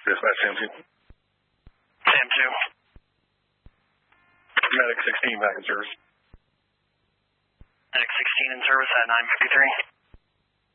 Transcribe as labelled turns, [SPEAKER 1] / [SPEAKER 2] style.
[SPEAKER 1] Dispatch Sam 2.
[SPEAKER 2] Sam 2.
[SPEAKER 1] Medic 16 back in service.
[SPEAKER 2] Medic 16 in service at 953.